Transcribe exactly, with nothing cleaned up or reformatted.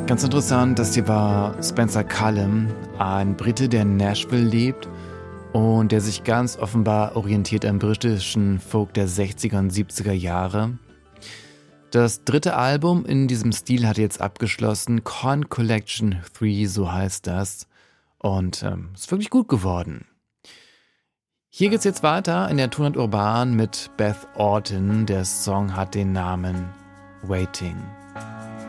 Ganz interessant, das hier war Spencer Cullum, ein Brite, der in Nashville lebt und der sich ganz offenbar orientiert am britischen Folk der sechziger und siebziger Jahre. Das dritte Album in diesem Stil hat jetzt abgeschlossen, Con Collection drei, so heißt das, und ähm, ist wirklich gut geworden. Hier geht's jetzt weiter in der Tonart Urban mit Beth Orton. Der Song hat den Namen Waiting.